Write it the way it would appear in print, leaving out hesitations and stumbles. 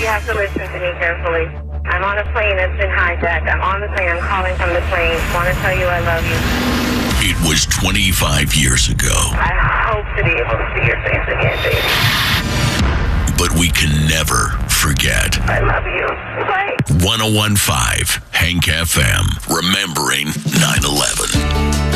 you have to listen to me carefully. I'm on a plane that's been hijacked. I'm on the plane. I'm calling from the plane. I want to tell you I love you. It was 25 years ago. I hope to be able to see your face again, baby. But we can never forget. I love you. Bye. 1015 Hank FM. Remembering 9/11.